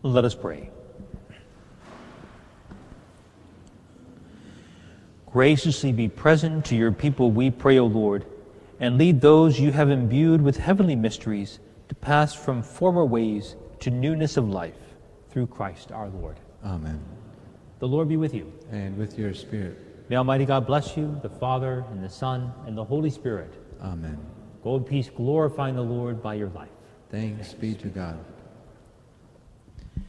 Let us pray. Graciously be present to your people, we pray, O Lord, and lead those you have imbued with heavenly mysteries to pass from former ways to newness of life, through Christ our Lord. Amen. The Lord be with you. And with your spirit. May Almighty God bless you, the Father, and the Son, and the Holy Spirit. Amen. Go in peace, glorifying the Lord by your life. Thanks be to God.